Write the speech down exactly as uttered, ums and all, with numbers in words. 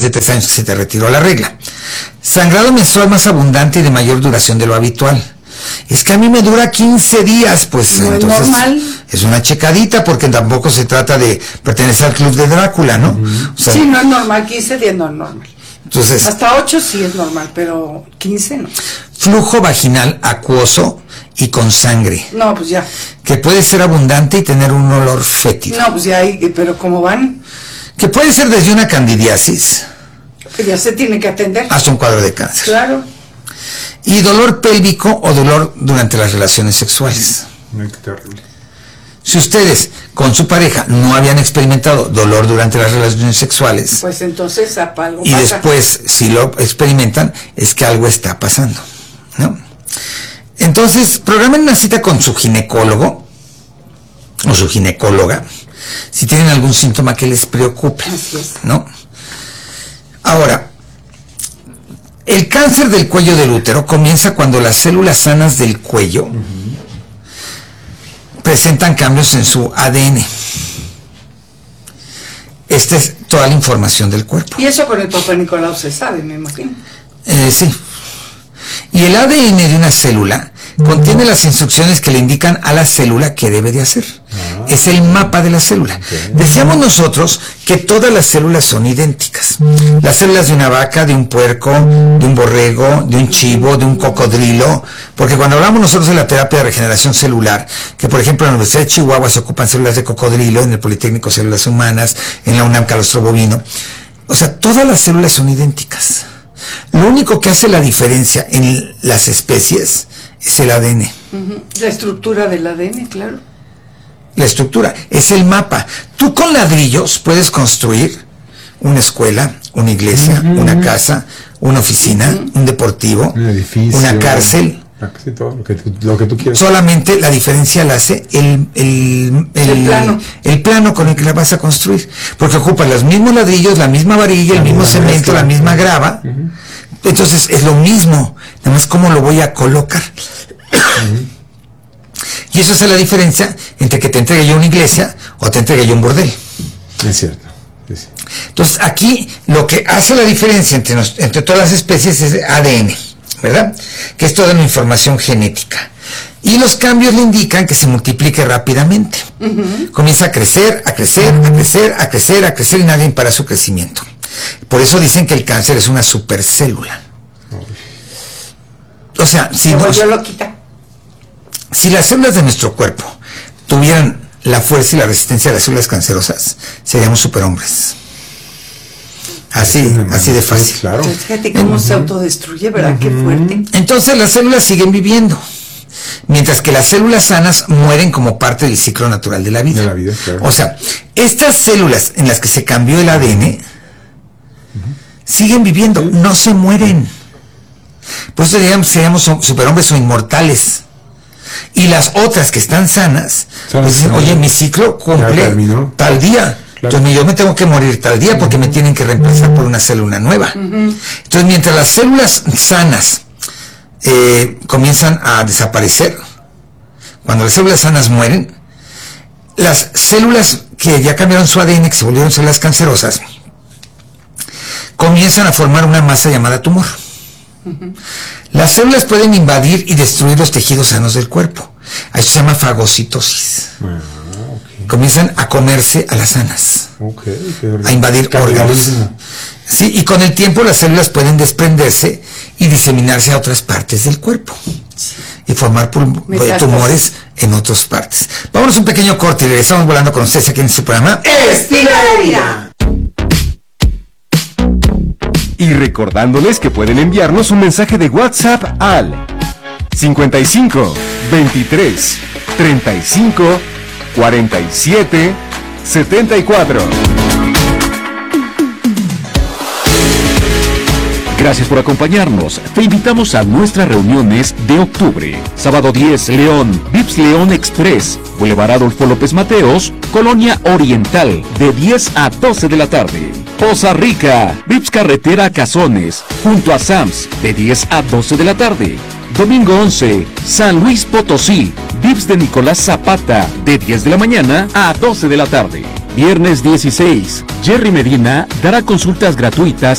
de tres años que se te retiró la regla. Sangrado menstrual más abundante y de mayor duración de lo habitual. Es que a mí me dura quince días, pues no entonces es normal. Es una checadita, porque tampoco se trata de pertenecer al club de Drácula, ¿no? Uh-huh. O sea, sí, no es normal, quince días no es normal. Entonces, hasta ocho sí es normal, pero quince no. Flujo vaginal acuoso y con sangre. No, pues ya. Que puede ser abundante y tener un olor fétido. No, pues ya, pero ¿cómo van? Que puede ser desde una candidiasis. Que ya se tiene que atender. Hasta un cuadro de cáncer. Claro. Y dolor pélvico o dolor durante las relaciones sexuales. Ay, qué terrible. Si ustedes con su pareja no habían experimentado dolor durante las relaciones sexuales, pues entonces algo y pasa. después si lo experimentan, es que algo está pasando, ¿no? Entonces, programen una cita con su ginecólogo o su ginecóloga si tienen algún síntoma que les preocupe, Así es. ¿no? Ahora, el cáncer del cuello del útero comienza cuando las células sanas del cuello uh-huh. presentan cambios en su A D N. Esta es toda la información del cuerpo. Y eso con el Papa Nicolau se sabe, me imagino. Eh, sí. Y el A D N de una célula contiene las instrucciones que le indican a la célula qué debe de hacer. Ah, es el mapa de la célula. Okay. Decíamos nosotros que todas las células son idénticas. Las células de una vaca, de un puerco, de un borrego, de un chivo, de un cocodrilo. Porque cuando hablamos nosotros de la terapia de regeneración celular, que por ejemplo en la Universidad de Chihuahua se ocupan células de cocodrilo, en el Politécnico células humanas, en la UNAM calostro bovino. O sea, todas las células son idénticas. Lo único que hace la diferencia en las especies es el A D N. Uh-huh. La estructura del A D N, claro. La estructura, es el mapa. Tú con ladrillos puedes construir una escuela, una iglesia, uh-huh. una casa, una oficina, uh-huh. un deportivo, un edificio, una cárcel. Sí, todo lo que, tú, lo que tú quieras. Solamente la diferencia la hace el, el, el, el, plano. el plano con el que la vas a construir. Porque ocupa los mismos ladrillos, la misma varilla, el mismo cemento, la misma grava. Uh-huh. Entonces es lo mismo, nada más cómo lo voy a colocar. Uh-huh. Y eso hace la diferencia entre que te entregue yo una iglesia o te entregue yo un bordel. Es cierto. Es cierto. Entonces aquí lo que hace la diferencia entre, nos, entre todas las especies es A D N, ¿verdad? Que es toda una información genética. Y los cambios le indican que se multiplique rápidamente. Uh-huh. Comienza a crecer, a crecer, a crecer, a crecer, a crecer y nadie para su crecimiento. Por eso dicen que el cáncer es una supercélula. O sea, si, nos, si las células de nuestro cuerpo tuvieran la fuerza y la resistencia de las células cancerosas, seríamos superhombres. Así, así de fácil. Claro. Fíjate cómo uh-huh. se autodestruye, ¿verdad? Uh-huh. Qué fuerte. Entonces las células siguen viviendo, mientras que las células sanas mueren como parte del ciclo natural de la vida. De la vida, claro. O sea, estas células en las que se cambió el A D N uh-huh. siguen viviendo, uh-huh. no se mueren. Por eso diríamos, seríamos superhombres o inmortales. Y las otras que están sanas, pues dicen, oye, mi ciclo cumple tal día. Claro. Entonces yo me tengo que morir tal día porque uh-huh. me tienen que reemplazar uh-huh. por una célula nueva. Uh-huh. Entonces mientras las células sanas eh, comienzan a desaparecer, cuando las células sanas mueren, las células que ya cambiaron su A D N, que se volvieron células cancerosas, comienzan a formar una masa llamada tumor. Uh-huh. Las células pueden invadir y destruir los tejidos sanos del cuerpo. A eso se llama fagocitosis. Uh-huh. Comienzan a comerse a las sanas, okay, a invadir órganos. Sí, y con el tiempo las células pueden desprenderse y diseminarse a otras partes del cuerpo y formar pul- tumores en otras partes. Vámonos un pequeño corte y regresamos volando con ustedes aquí en su programa Estilo de Vida. Y recordándoles que pueden enviarnos un mensaje de WhatsApp al cincuenta y cinco, veintitrés, treinta y cinco, cuarenta y siete, setenta y cuatro. Gracias por acompañarnos. Te invitamos a nuestras reuniones de octubre. Sábado diez, León, Vips León Express, Boulevard Adolfo López Mateos, Colonia Oriental, de diez a doce de la tarde. Poza Rica, Vips Carretera Cazones, junto a Sams, de diez a doce de la tarde. Domingo once, San Luis Potosí, Vips de Nicolás Zapata, de diez de la mañana a doce de la tarde. Viernes dieciséis, Jerry Medina dará consultas gratuitas